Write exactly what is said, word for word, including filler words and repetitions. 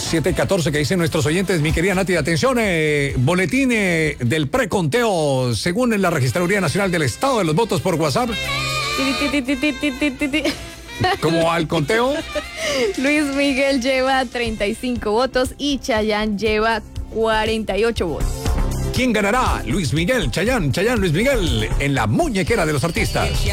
siete catorce que dicen nuestros oyentes, mi querida Nati. Atención, eh, boletín eh, del preconteo según la Registraduría Nacional del Estado de los Votos por WhatsApp. ¿Cómo va el conteo? Luis Miguel lleva treinta y cinco votos y Chayanne lleva cuarenta y ocho votos. ¿Quién ganará? Luis Miguel, Chayanne, Chayanne, Luis Miguel, en la muñequera de los artistas.